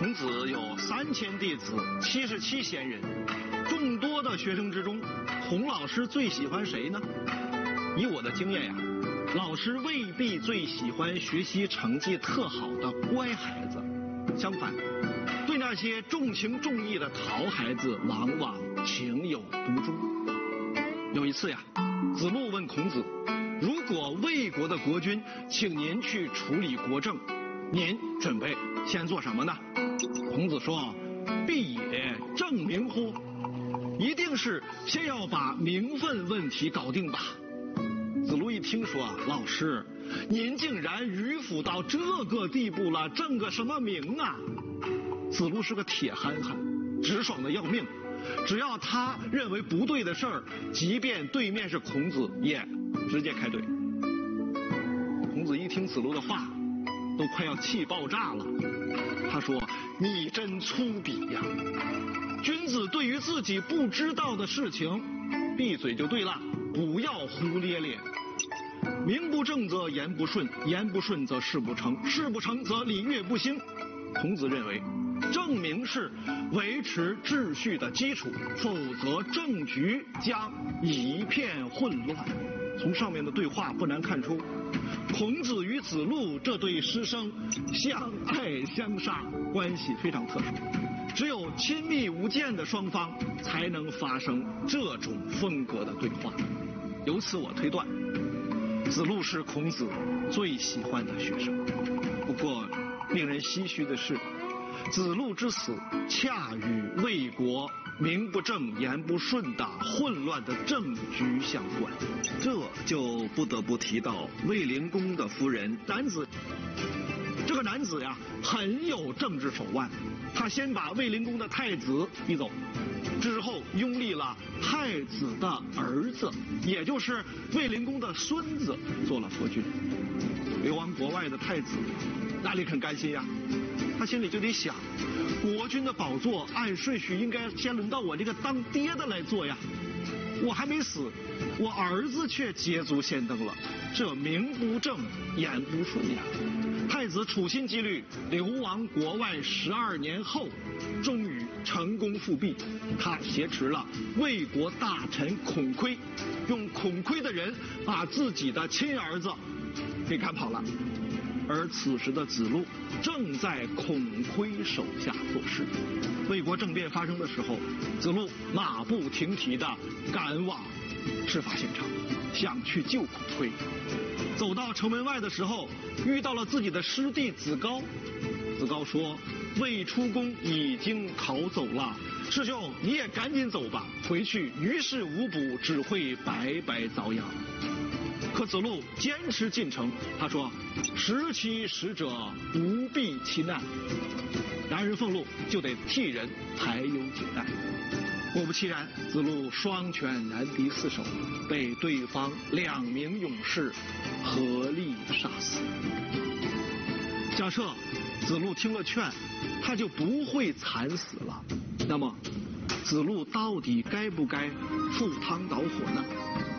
孔子有3000弟子，77贤人，众多的学生之中，孔老师最喜欢谁呢？以我的经验呀，老师未必最喜欢学习成绩特好的乖孩子，相反，对那些重情重义的淘孩子，往往情有独钟。有一次呀，子路问孔子，如果魏国的国君请您去处理国政，您准备先做什么呢？孔子说，必也正名乎？一定是先要把名分问题搞定吧。子路一听说啊，老师，您竟然迂腐到这个地步了，正个什么名啊？子路是个铁憨憨，直爽的要命，只要他认为不对的事儿，即便对面是孔子，也直接开怼。孔子一听子路的话，都快要气爆炸了。他说，你真粗鄙呀！君子对于自己不知道的事情，闭嘴就对了，不要胡咧咧。名不正则言不顺，言不顺则事不成，事不成则礼乐不兴。孔子认为，正名是维持秩序的基础，否则政局将一片混乱。从上面的对话不难看出，孔子与子路这对师生相爱相杀，关系非常特殊。只有亲密无间的双方才能发生这种风格的对话。由此我推断，子路是孔子最喜欢的学生。不过令人唏嘘的是，子路之死恰与魏国名不正言不顺的混乱的政局相关。这就不得不提到卫灵公的夫人男子。这个男子呀，很有政治手腕。他先把卫灵公的太子逼走，之后拥立了太子的儿子，也就是卫灵公的孙子做了国君。流亡国外的太子哪里肯甘心呀？他心里就得想，国君的宝座按顺序应该先轮到我这个当爹的来做呀。我还没死，我儿子却捷足先登了，这名不正言不顺呀。太子处心积虑流亡国外12年后，终于成功复辟。他挟持了魏国大臣孔亏，用孔亏的人把自己的亲儿子给赶跑了。而此时的子路正在孔亏手下做事。魏国政变发生的时候，子路马不停蹄地赶往事发现场，想去救孔亏。走到城门外的时候，遇到了自己的师弟子高。子高说，魏出公已经逃走了，师兄你也赶紧走吧，回去于事无补，只会白白遭殃。可子路坚持进城，他说，食其食者不避其难，男人俸禄就得替人排忧解难。果不其然，子路双拳难敌4手，被对方2名勇士合力杀死。假设子路听了劝，他就不会惨死了。那么子路到底该不该赴汤蹈火呢？